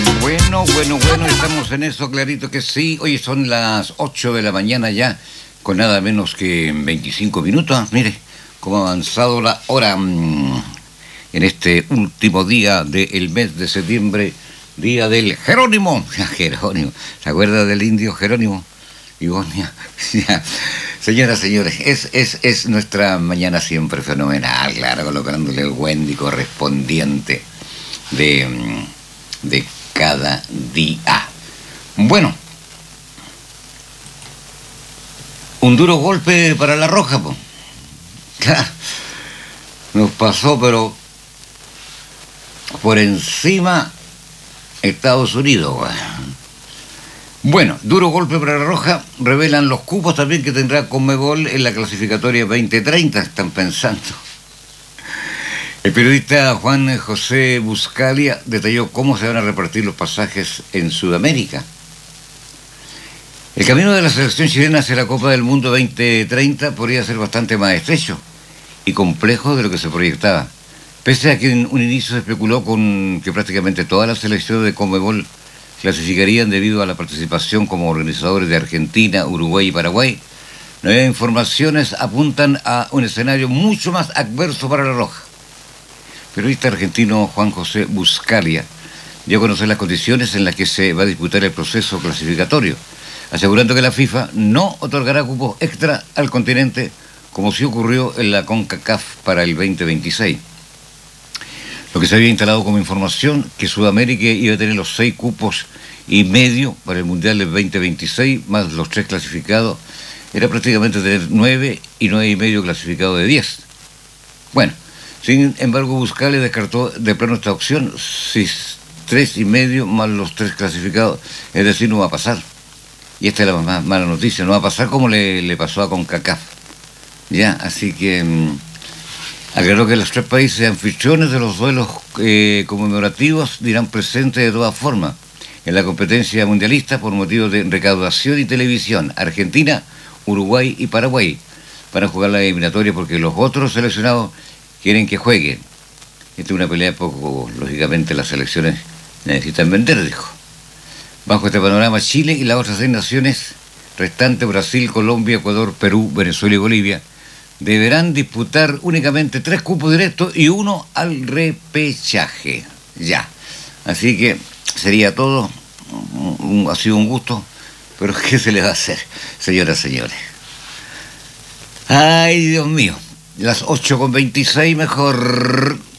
Bueno, estamos en eso, clarito que sí. Hoy son las 8 de la mañana ya, con nada menos que 25 minutos. Mire cómo ha avanzado la hora en este último día del mes de septiembre, día del Jerónimo. Jerónimo, ¿se acuerda del indio Jerónimo? Ivonia. Señoras, señores, es nuestra mañana siempre fenomenal, claro, colocándole el Wendy correspondiente de cada día. Bueno, un duro golpe para La Roja, po. Nos pasó, pero por encima Estados Unidos. Bueno, duro golpe para La Roja. Revelan los cupos también que tendrá Conmebol en la clasificatoria 2030, están pensando. El periodista Juan José Buscalia detalló cómo se van a repartir los pasajes en Sudamérica. El camino de la selección chilena hacia la Copa del Mundo 2030 podría ser bastante más estrecho y complejo de lo que se proyectaba, pese a que en un inicio se especuló con que prácticamente todas las selecciones de Conmebol clasificarían debido a la participación como organizadores de Argentina, Uruguay y Paraguay. Nuevas informaciones apuntan a un escenario mucho más adverso para La Roja. El periodista argentino Juan José Buscalia dio a conocer las condiciones en las que se va a disputar el proceso clasificatorio, asegurando que la FIFA no otorgará cupos extra al continente como sí ocurrió en la CONCACAF para el 2026. Lo que se había instalado como información, que Sudamérica iba a tener los 6 cupos y medio para el Mundial del 2026, más los 3 clasificados, era prácticamente tener 9 y 9 y medio clasificados de 10. Bueno, sin embargo, Buscalia descartó de plano esta opción, si 3 y medio más los 3 clasificados, es decir, no va a pasar. Y esta es la más mala noticia, no va a pasar como le pasó a CONCACAF. Ya, así que aclaró que los 3 países anfitriones de los duelos conmemorativos dirán presente de todas formas en la competencia mundialista por motivos de recaudación y televisión. Argentina, Uruguay y Paraguay van a jugar la eliminatoria porque los otros seleccionados quieren que jueguen. Esta es una pelea poco, lógicamente las selecciones necesitan vender, dijo. Bajo este panorama, Chile y las otras 6 naciones restantes, Brasil, Colombia, Ecuador, Perú, Venezuela y Bolivia, deberán disputar únicamente 3 cupos directos y 1 al repechaje. Ya. Así que sería todo. Ha sido un gusto, pero ¿qué se le va a hacer, señoras y señores? Ay, Dios mío. Las 8:26 mejor.